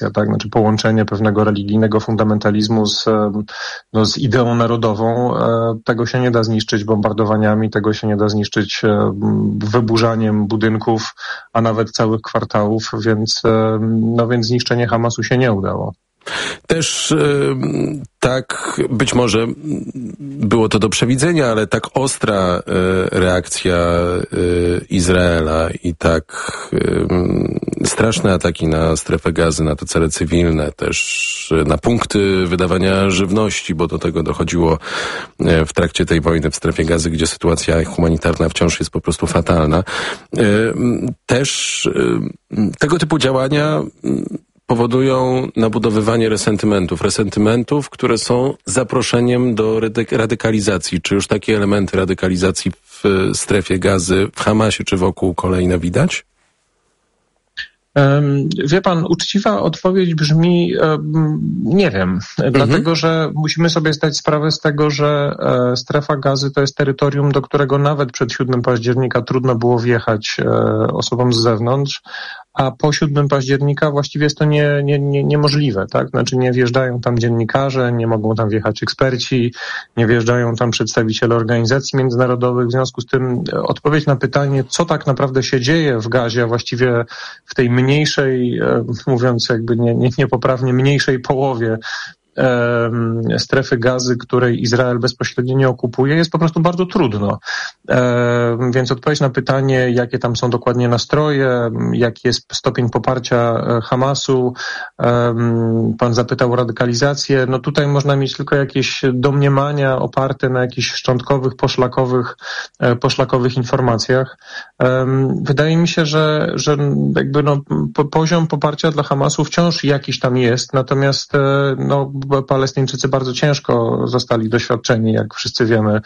tak? Znaczy połączenie pewnego religijnego fundamentalizmu z ideą narodową. Tego się nie da zniszczyć bombardowaniami, tego się nie da zniszczyć wyburzaniem budynków, a nawet całych kwartałów, więc zniszczenie Hamasu się nie udało. Też tak, być może było to do przewidzenia, ale tak ostra reakcja Izraela i tak straszne ataki na strefę Gazy, na te cele cywilne, też na punkty wydawania żywności, bo do tego dochodziło w trakcie tej wojny w strefie Gazy, gdzie sytuacja humanitarna wciąż jest po prostu fatalna. Też tego typu działania powodują nabudowywanie resentymentów, które są zaproszeniem do radykalizacji. Czy już takie elementy radykalizacji w strefie Gazy, w Hamasie czy wokół kolejne widać? Wie pan, uczciwa odpowiedź brzmi nie wiem, dlatego że musimy sobie zdać sprawę z tego, że strefa Gazy to jest terytorium, do którego nawet przed 7 października trudno było wjechać osobom z zewnątrz, a po 7 października właściwie jest to niemożliwe, tak? Znaczy nie wjeżdżają tam dziennikarze, nie mogą tam wjechać eksperci, nie wjeżdżają tam przedstawiciele organizacji międzynarodowych. W związku z tym odpowiedź na pytanie, co tak naprawdę się dzieje w Gazie, a właściwie w tej mniejszej, mówiąc jakby niepoprawnie, mniejszej połowie strefy Gazy, której Izrael bezpośrednio nie okupuje, jest po prostu bardzo trudno. Więc odpowiedź na pytanie, jakie tam są dokładnie nastroje, jaki jest stopień poparcia Hamasu, pan zapytał o radykalizację, no tutaj można mieć tylko jakieś domniemania oparte na jakichś szczątkowych, poszlakowych informacjach. Wydaje mi się, że jakby poziom poparcia dla Hamasu wciąż jakiś tam jest, natomiast Palestyńczycy bardzo ciężko zostali doświadczeni, jak wszyscy wiemy,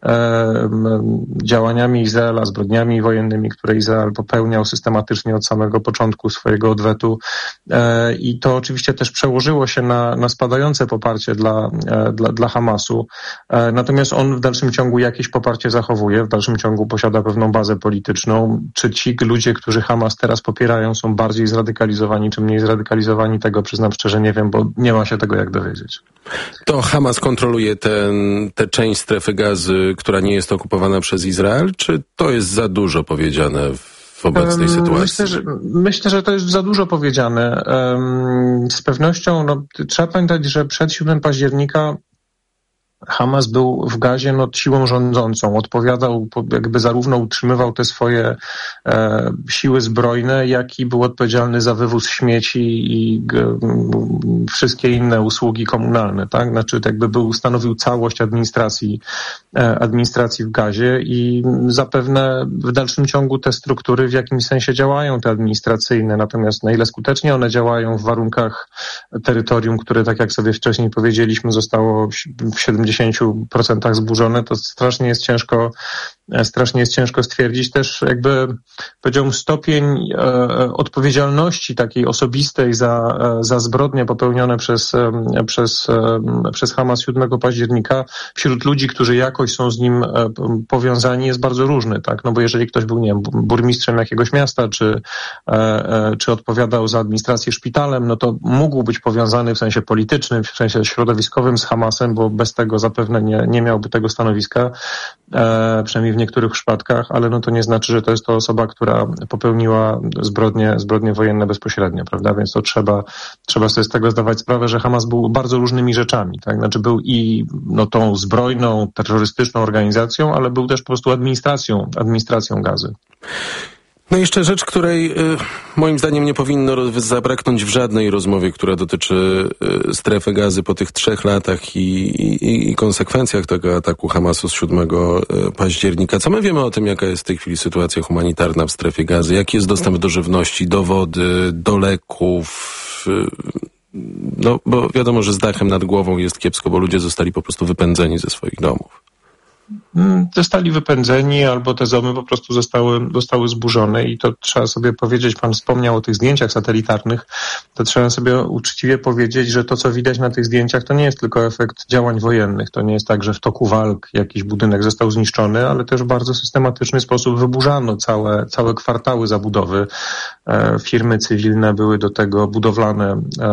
działaniami Izraela, zbrodniami wojennymi, które Izrael popełniał systematycznie od samego początku swojego odwetu i to oczywiście też przełożyło się na spadające poparcie dla Hamasu. Natomiast on w dalszym ciągu jakieś poparcie zachowuje, w dalszym ciągu posiada pewną bazę polityczną. Czy ci ludzie, którzy Hamas teraz popierają, są bardziej zradykalizowani, czy mniej zradykalizowani, tego przyznam szczerze nie wiem, bo nie ma się tego jak dowiedzieć. To Hamas kontroluje tę część strefy Gazy, która nie jest okupowana przez Izrael, czy to jest za dużo powiedziane w obecnej sytuacji? Myślę, że to jest za dużo powiedziane. Z pewnością trzeba pamiętać, że przed 7 października Hamas był w Gazie siłą rządzącą, odpowiadał, jakby zarówno utrzymywał te swoje siły zbrojne, jak i był odpowiedzialny za wywóz śmieci i wszystkie inne usługi komunalne, tak? Znaczy jakby stanowił całość administracji w Gazie i zapewne w dalszym ciągu te struktury w jakimś sensie działają, te administracyjne, natomiast na ile skutecznie one działają w warunkach terytorium, które, tak jak sobie wcześniej powiedzieliśmy, zostało w 70% zburzone, to strasznie jest ciężko stwierdzić. Też jakby powiedziałbym stopień odpowiedzialności takiej osobistej za zbrodnie popełnione przez Hamas 7 października wśród ludzi, którzy jakoś są z nim powiązani, jest bardzo różny, tak? No bo jeżeli ktoś był, nie wiem, burmistrzem jakiegoś miasta, czy odpowiadał za administrację szpitalem, no to mógł być powiązany w sensie politycznym, w sensie środowiskowym z Hamasem, bo bez tego zapewne nie miałby tego stanowiska, przynajmniej w niektórych przypadkach, ale to nie znaczy, że to jest to osoba, która popełniła zbrodnie wojenne bezpośrednio, prawda? Więc to trzeba sobie z tego zdawać sprawę, że Hamas był bardzo różnymi rzeczami, tak? Znaczy był i tą zbrojną, terrorystyczną organizacją, ale był też po prostu administracją Gazy. No jeszcze rzecz, której moim zdaniem nie powinno zabraknąć w żadnej rozmowie, która dotyczy strefy Gazy po tych 3 latach i konsekwencjach tego ataku Hamasu z 7 października. Co my wiemy o tym, jaka jest w tej chwili sytuacja humanitarna w strefie Gazy? Jaki jest dostęp do żywności, do wody, do leków? Bo wiadomo, że z dachem nad głową jest kiepsko, bo ludzie zostali po prostu wypędzeni ze swoich domów. zostali wypędzeni, albo te domy po prostu zostały zburzone i to trzeba sobie powiedzieć, pan wspomniał o tych zdjęciach satelitarnych, to trzeba sobie uczciwie powiedzieć, że to, co widać na tych zdjęciach, to nie jest tylko efekt działań wojennych, to nie jest tak, że w toku walk jakiś budynek został zniszczony, ale też w bardzo systematyczny sposób wyburzano całe kwartały zabudowy. Firmy cywilne były do tego budowlane